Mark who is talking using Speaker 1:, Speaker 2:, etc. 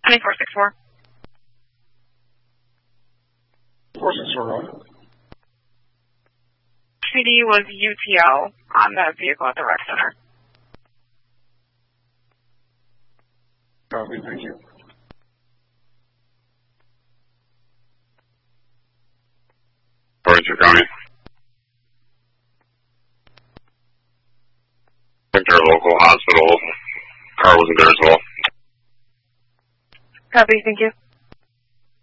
Speaker 1: 2464.
Speaker 2: 464.
Speaker 1: PD was UTO on the vehicle at the rec center.
Speaker 2: Copy, thank you.
Speaker 3: Ventura County. Enter local hospital. Car wasn't there as well.
Speaker 1: Copy, thank you.